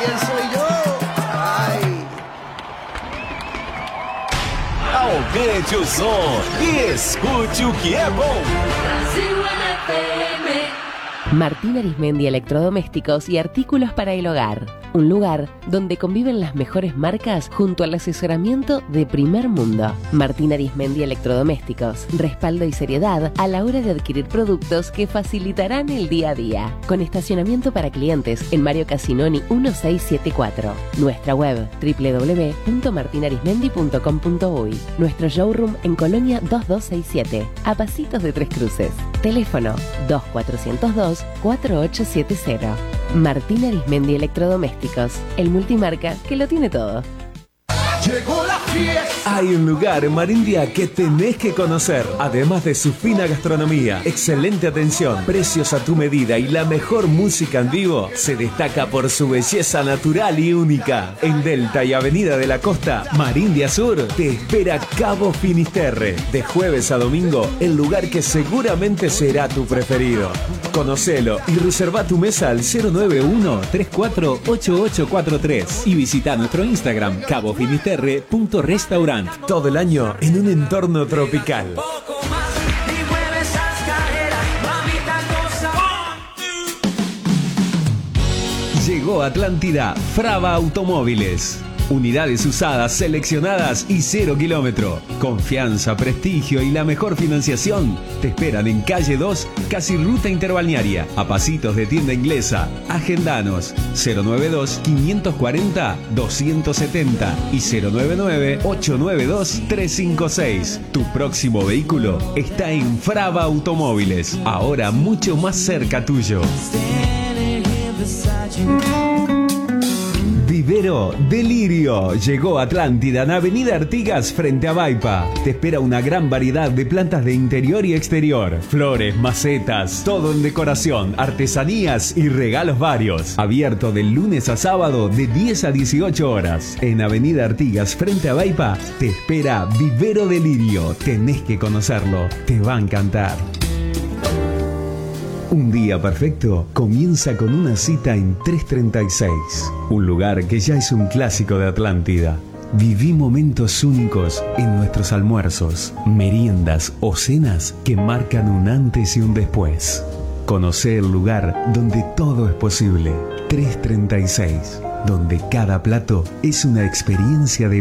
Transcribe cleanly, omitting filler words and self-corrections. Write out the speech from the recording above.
quién soy yo. Ai. Aumente o som e escute o que é bom. Martín Arismendi Electrodomésticos y Artículos para el Hogar. Un lugar donde conviven las mejores marcas junto al asesoramiento de primer mundo. Martín Arismendi Electrodomésticos. Respaldo y seriedad a la hora de adquirir productos que facilitarán el día a día. Con estacionamiento para clientes en Mario Casinoni 1674. Nuestra web www.martinarismendi.com.uy. Nuestro showroom en Colonia 2267, a pasitos de Tres Cruces. Teléfono 2402-4870. Martín Arismendi Electrodomésticos, el multimarca que lo tiene todo. Llegó la fiesta. Hay un lugar en Marindia que tenés que conocer. Además de su fina gastronomía, excelente atención, precios a tu medida y la mejor música en vivo, se destaca por su belleza natural y única. En Delta y Avenida de la Costa, Marindia Sur, te espera Cabo Finisterre. De jueves a domingo, el lugar que seguramente será tu preferido. Conocelo y reserva tu mesa al 091-348843 y visita nuestro Instagram, cabofinisterre.restaurant. Todo el año en un entorno tropical. Llegó a Atlántida Frava Automóviles. Unidades usadas, seleccionadas y 0 kilómetro. Confianza, prestigio y la mejor financiación te esperan en calle 2, casi ruta interbalnearia, a pasitos de tienda inglesa. Agendanos 092-540-270 y 099-892-356. Tu próximo vehículo está en Frava Automóviles, ahora mucho más cerca tuyo. Vivero Delirio llegó a Atlántida en Avenida Artigas frente a Baipa. Te espera una gran variedad de plantas de interior y exterior, flores, macetas, todo en decoración, artesanías y regalos varios. Abierto de lunes a sábado de 10 a 18 horas. En Avenida Artigas frente a Baipa te espera Vivero Delirio. Tenés que conocerlo, te va a encantar. Un día perfecto comienza con una cita en 336, un lugar que ya es un clásico de Atlántida. Viví momentos únicos en nuestros almuerzos, meriendas o cenas que marcan un antes y un después. Conocé el lugar donde todo es posible. 336, donde cada plato es una experiencia de